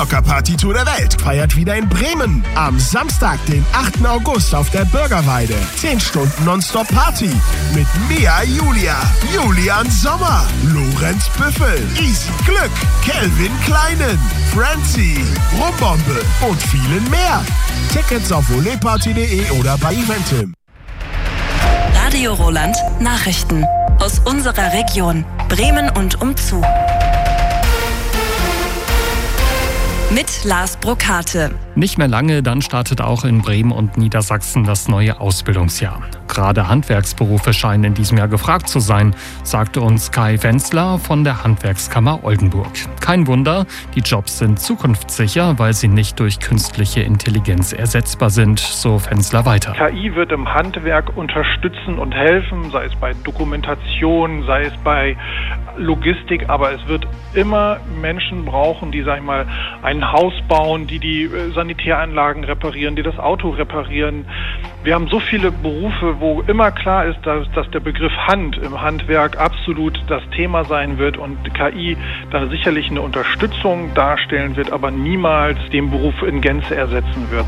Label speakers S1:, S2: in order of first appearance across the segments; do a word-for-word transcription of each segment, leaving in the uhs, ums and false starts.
S1: Rockerparty-Tour der Welt feiert wieder in Bremen. Am Samstag, den achten August auf der Bürgerweide. zehn Stunden Nonstop-Party mit Mia Julia, Julian Sommer, Lorenz Büffel, Easy Glück, Kelvin Kleinen, Francie, Rumbombe und vielen mehr. Tickets auf voleparty punkt de oder bei Eventim.
S2: Radio Roland Nachrichten aus unserer Region Bremen und umzu. Mit Lars Brokate.
S3: Nicht mehr lange, dann startet auch in Bremen und Niedersachsen das neue Ausbildungsjahr. Gerade Handwerksberufe scheinen in diesem Jahr gefragt zu sein, sagte uns Kai Wenzler von der Handwerkskammer Oldenburg. Kein Wunder, die Jobs sind zukunftssicher, weil sie nicht durch künstliche Intelligenz ersetzbar sind, so Wenzler weiter.
S4: K I wird im Handwerk unterstützen und helfen, sei es bei Dokumentation, sei es bei Logistik, aber es wird immer Menschen brauchen, die, sag ich mal, ein Haus bauen, die die Sanitäranlagen reparieren, die das Auto reparieren. Wir haben so viele Berufe, wo immer klar ist, dass, dass der Begriff Hand im Handwerk absolut das Thema sein wird und K I da sicherlich eine Unterstützung darstellen wird, aber niemals den Beruf in Gänze ersetzen wird.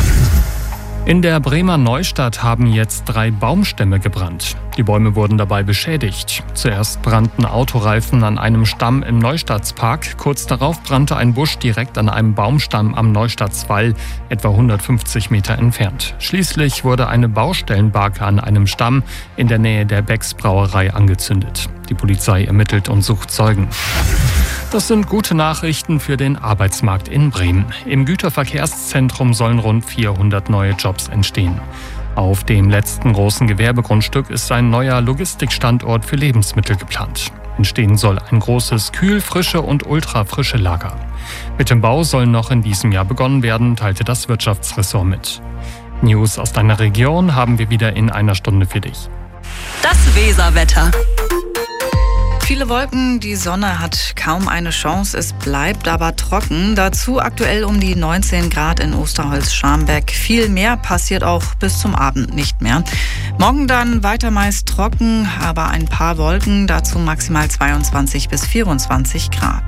S3: In der Bremer Neustadt haben jetzt drei Baumstämme gebrannt. Die Bäume wurden dabei beschädigt. Zuerst brannten Autoreifen an einem Stamm im Neustadtspark. Kurz darauf brannte ein Busch direkt an einem Baumstamm am Neustadtswall, etwa hundertfünfzig Meter entfernt. Schließlich wurde eine Baustellenbarke an einem Stamm in der Nähe der Becks Brauerei angezündet. Die Polizei ermittelt und sucht Zeugen. Das sind gute Nachrichten für den Arbeitsmarkt in Bremen. Im Güterverkehrszentrum sollen rund vierhundert neue Jobs entstehen. Auf dem letzten großen Gewerbegrundstück ist ein neuer Logistikstandort für Lebensmittel geplant. Entstehen soll ein großes kühl-, frische und ultrafrische Lager. Mit dem Bau soll noch in diesem Jahr begonnen werden, teilte das Wirtschaftsressort mit. News aus deiner Region haben wir wieder in einer Stunde für dich.
S2: Das Weserwetter.
S5: Viele Wolken, die Sonne hat kaum eine Chance, es bleibt aber trocken. Dazu aktuell um die neunzehn Grad in Osterholz-Scharmbeck. Viel mehr passiert auch bis zum Abend nicht mehr. Morgen dann weiter meist trocken, aber ein paar Wolken, dazu maximal zweiundzwanzig bis vierundzwanzig Grad.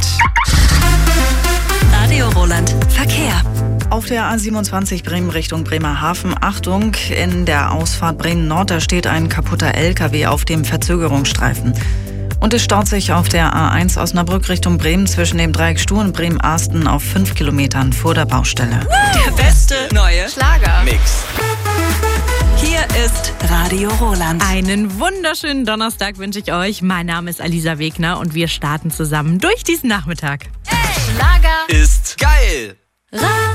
S2: Radio Roland Verkehr.
S5: Auf der A siebenundzwanzig Bremen Richtung Bremerhaven. Achtung, in der Ausfahrt Bremen Nord, da steht ein kaputter L K W auf dem Verzögerungsstreifen. Und es staut sich auf der A eins Osnabrück Richtung Bremen zwischen dem Dreieck Stuh und Bremen-Arsten auf fünf Kilometern vor der Baustelle.
S2: Der beste neue
S6: Schlagermix.
S2: Hier ist Radio Roland.
S7: Einen wunderschönen Donnerstag wünsche ich euch. Mein Name ist Alisa Wegner und wir starten zusammen durch diesen Nachmittag.
S6: Hey. Schlager ist geil.